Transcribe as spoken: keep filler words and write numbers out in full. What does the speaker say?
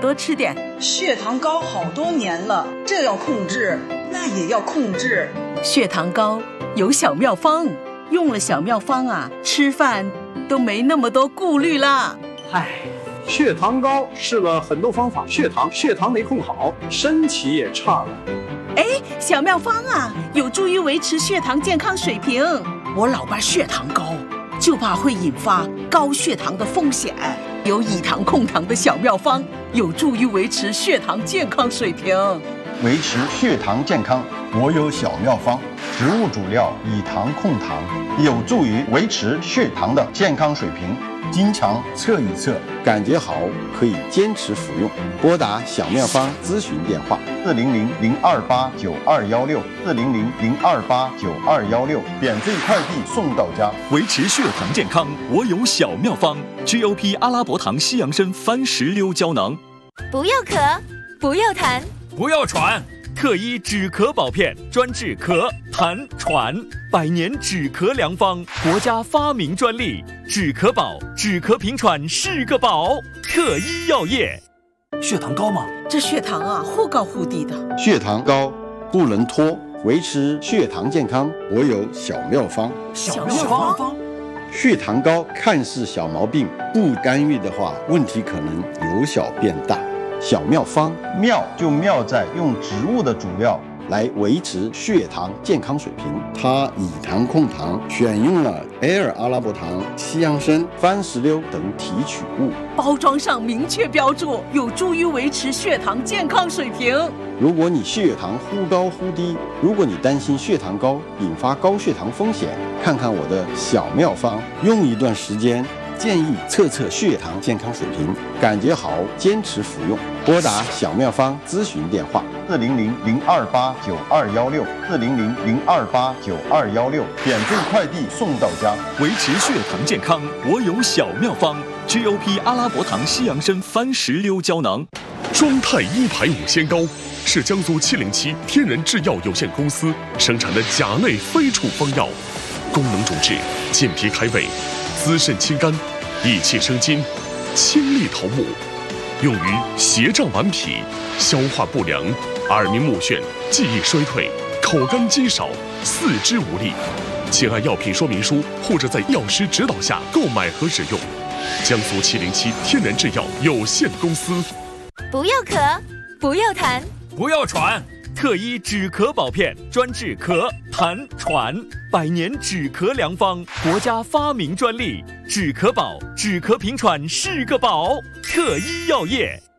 多吃点。 血糖高好多年了，这要控制，那也要控制。 血糖高有小妙方，用了小妙方啊，吃饭都没那么多顾虑啦。 唉，血糖高试了很多方法，血糖血糖没控好，身体也差了。 哎，小妙方啊，有助于维持血糖健康水平。我老爸血糖高，就怕会引发高血糖的风险。有以糖控糖的小妙方，有助于维持血糖健康水平。 维持血糖健康，我有小妙方。植物主料以糖控糖，有助于维持血糖的健康水平。经常测一测，感觉好可以坚持服用。拨打小妙方咨询电话：四零零零二八九二幺六，四零零零二八九二幺六，免费快递送到家。 维持血糖健康，我有小妙方 ：G O P 阿拉伯糖西洋参番石榴胶囊。 不要咳，不要痰， 不要喘。特医止咳宝片，专治咳、痰、喘，百年止咳良方，国家发明专利。止咳宝，止咳平喘是个宝。特医药业。 血糖高吗？ 这血糖啊，忽高忽低的。 血糖高不能拖，维持血糖健康，我有小妙方。 小妙方。 血糖高看似小毛病，不干预的话，问题可能由小变大。小妙方妙就妙在用植物的主料来维持血糖健康水平。它以糖控糖，选用了 L 阿拉伯糖、西洋参、番石榴等提取物， 包装上明确标注，有助于维持血糖健康水平。 如果你血糖忽高忽低，如果你担心血糖高引发高血糖风险，看看我的小妙方，用一段时间。建议测测血糖健康水平，感觉好坚持服用。拨打小妙方咨询电话：四零零零二八九二幺六，四零零零二八九二幺六，免费快递送到家。 维持血糖健康，我有小妙方 ：G O P 阿拉伯糖西洋参番石榴胶囊。 庄泰一排五仙膏是江苏七零七天然制药有限公司生产的甲类非处方药，功能主治健脾开胃、滋肾清肝、益气生津、清利头目，用于斜胀顽皮、消化不良、耳鸣目眩、记忆衰退、口干肌少、四肢无力。请按药品说明书或者在药师指导下购买和使用。江苏七零七天然制药有限公司。 不要咳，不要痰， 不要喘。特医止咳宝片，专治咳、痰、喘，百年止咳良方，国家发明专利。止咳宝，止咳平喘是个宝。特医药业。